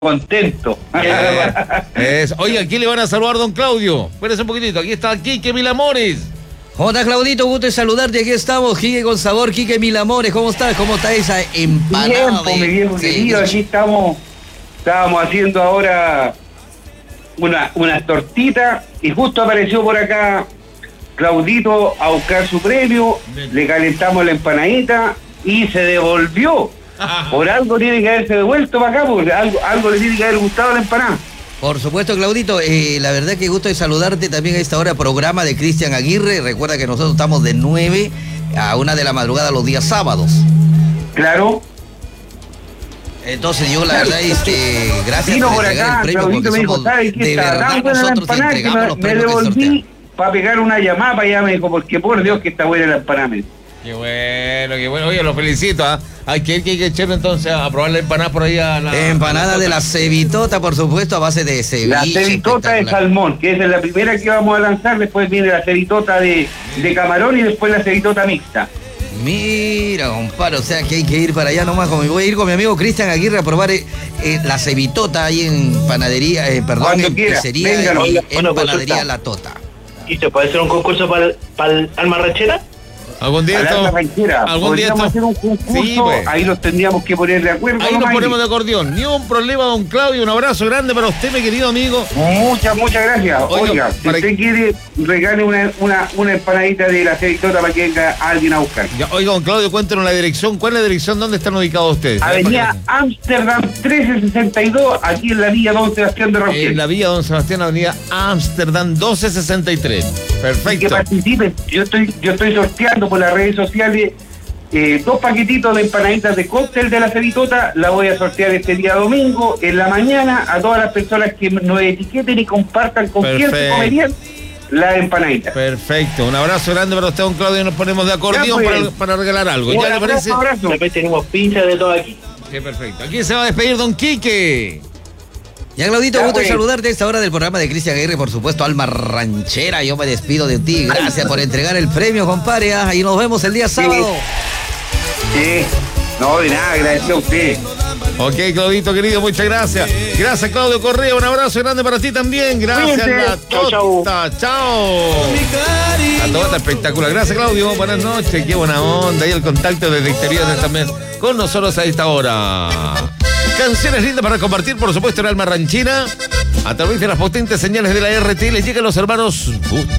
contento. Oiga, ¿quién le van a saludar, don Claudio? Espérese un poquitito, aquí está Quique Milamores. Hola Claudito, gusto de saludarte, aquí estamos, Quique con sabor, Quique Milamores, ¿cómo estás? ¿Cómo está esa empanada? Bien, mi viejo querido, aquí estábamos haciendo ahora unas tortitas y justo apareció por acá Claudito a buscar su premio, le calentamos la empanadita y se devolvió. Por algo tiene que haberse devuelto para acá, porque algo le tiene que haber gustado la empanada. Por supuesto, Claudito, la verdad que gusto de saludarte también a esta hora, programa de Cristian Aguirre. Recuerda que nosotros estamos de 9 a 1 de la madrugada los días sábados. Claro. Entonces yo la verdad, gracias vino por por entregar acá, el premio, Claudito porque me dijo, somos, ¿sabes qué? de Está verdad tan buena la nosotros empanada entregamos los que me premios que devolví sorteamos. para pegar una llamada para allá, me dijo, porque por Dios que está buena la empanada. Qué bueno. Oye, lo felicito, ¿ah? Hay que echarle entonces a probar la empanada por ahí a la... Empanada de la cebitota, por supuesto, a base de ceviche. La cebitota de salmón, que esa es la primera que vamos a lanzar, después viene la cebitota de camarón y después la cebitota mixta. Mira, compadre, o sea que hay que ir para allá nomás. Como voy a ir con mi amigo Cristian Aguirre a probar la cebitota ahí en panadería, en pizzería y en panadería La Tota. ¿Y se puede hacer un concurso para el alma ranchera? Algún día podríamos hacer un concurso, sí, pues. Ahí nos tendríamos que poner de acuerdo. Ahí nos ponemos de acordeón. Ni un problema, don Claudio. Un abrazo grande para usted, mi querido amigo. Muchas gracias. Oiga, si usted quiere, regale una empanadita de la cebitota para que venga alguien a buscar. Ya, oiga, don Claudio, cuéntenos la dirección. ¿Cuál es la dirección? ¿Dónde están ubicados ustedes? Avenida Ámsterdam 1362, aquí en la Villa Don Sebastián de Rangel. En la Villa Don Sebastián, Avenida Ámsterdam 1263. Perfecto. Y que participen. Yo estoy sorteando por las redes sociales 2 paquetitos de empanaditas de cóctel de la cebitota. La voy a sortear este día domingo en la mañana a todas las personas que nos etiqueten y compartan con quién se comerían la empanadita. Perfecto, un abrazo grande para usted, don Claudio. Nos ponemos de acordeón para regalar algo. ¿Ya le parece? Un abrazo. Después tenemos pincha de todo aquí. Sí, perfecto. Aquí se va a despedir don Quique. Ya, Claudito, gusto de saludarte a esta hora del programa de Cristian Aguirre, por supuesto, Alma Ranchera. Yo me despido de ti. Gracias por entregar el premio, compadre. Y nos vemos el día sábado. Sí. No, de nada, gracias a usted. Ok, Claudito, querido, muchas gracias. Gracias, Claudio Correa. Un abrazo grande para ti también. Gracias, La Tota. Chao. La Tota, espectacular. Gracias, Claudio. Buenas noches. Qué buena onda. Y el contacto desde exteriores también con nosotros a esta hora. Canciones lindas para compartir, por supuesto, en Alma Ranchera. A través de las potentes señales de la RTL llegan los hermanos